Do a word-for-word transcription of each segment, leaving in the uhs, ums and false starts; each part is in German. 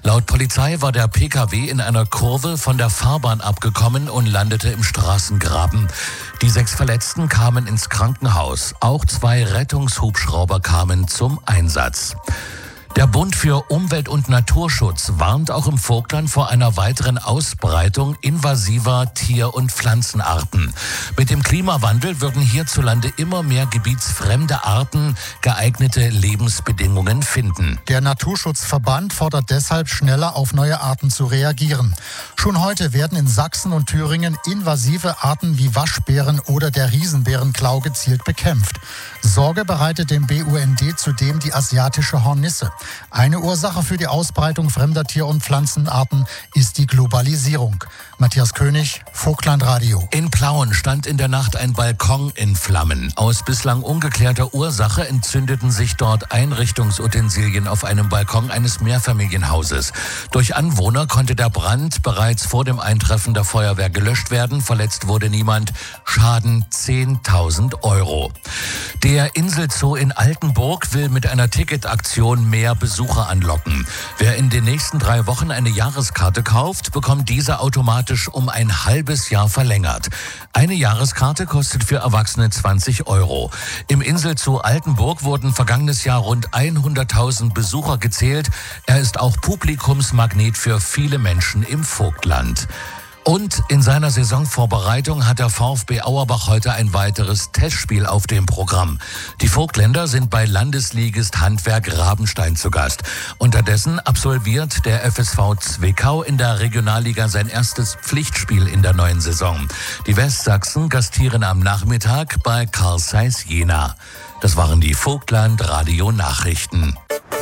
Laut Polizei war der P K W in einer Kurve von der Fahrbahn abgekommen und landete im Straßengraben. Die sechs Verletzten kamen ins Krankenhaus. Auch zwei Rettungshubschrauber kamen zum Einsatz. Der Bund für Umwelt- und Naturschutz warnt auch im Vogtland vor einer weiteren Ausbreitung invasiver Tier- und Pflanzenarten. Mit dem Klimawandel würden hierzulande immer mehr gebietsfremde Arten geeignete Lebensbedingungen finden. Der Naturschutzverband fordert deshalb, schneller auf neue Arten zu reagieren. Schon heute werden in Sachsen und Thüringen invasive Arten wie Waschbären oder der Riesenbärenklau gezielt bekämpft. Sorge bereitet dem B U N D zudem die asiatische Hornisse. Eine Ursache für die Ausbreitung fremder Tier- und Pflanzenarten ist die Globalisierung. Matthias König, Vogtlandradio. In Plauen stand in der Nacht ein Balkon in Flammen. Aus bislang ungeklärter Ursache entzündeten sich dort Einrichtungsutensilien auf einem Balkon eines Mehrfamilienhauses. Durch Anwohner konnte der Brand bereits vor dem Eintreffen der Feuerwehr gelöscht werden. Verletzt wurde niemand. Schaden zehntausend Euro. Der Inselzoo in Altenburg will mit einer Ticketaktion mehr Besucher anlocken. Wer in den nächsten drei Wochen eine Jahreskarte kauft, bekommt diese automatisch um ein halbes Jahr verlängert. Eine Jahreskarte kostet für Erwachsene zwanzig Euro. Im Inselzoo Altenburg wurden vergangenes Jahr rund hunderttausend Besucher gezählt. Er ist auch Publikumsmagnet für viele Menschen im Vogtland. Und in seiner Saisonvorbereitung hat der VfB Auerbach heute ein weiteres Testspiel auf dem Programm. Die Vogtländer sind bei Landesligist Handwerk Rabenstein zu Gast. Unterdessen absolviert der F S V Zwickau in der Regionalliga sein erstes Pflichtspiel in der neuen Saison. Die Westsachsen gastieren am Nachmittag bei Carl Zeiss Jena. Das waren die Vogtland-Radio-Nachrichten.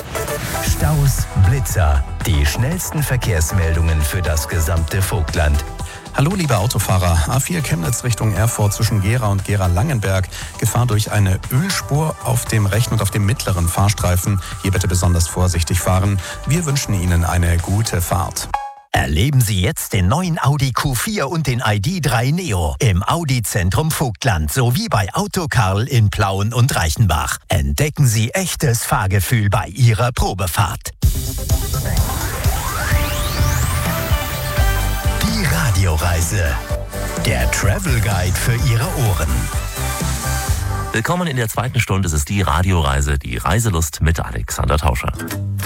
Staus, Blitzer, die schnellsten Verkehrsmeldungen für das gesamte Vogtland. Hallo liebe Autofahrer, A vier Chemnitz Richtung Erfurt zwischen Gera und Gera-Langenberg. Gefahr durch eine Ölspur auf dem rechten und auf dem mittleren Fahrstreifen. Hier bitte besonders vorsichtig fahren. Wir wünschen Ihnen eine gute Fahrt. Erleben Sie jetzt den neuen Audi Q vier und den I D drei Neo im Audi-Zentrum Vogtland sowie bei Auto Karl in Plauen und Reichenbach. Entdecken Sie echtes Fahrgefühl bei Ihrer Probefahrt. Die Radioreise. Der Travel Guide für Ihre Ohren. Willkommen in der zweiten Stunde. Es ist die Radioreise, die Reiselust mit Alexander Tauscher.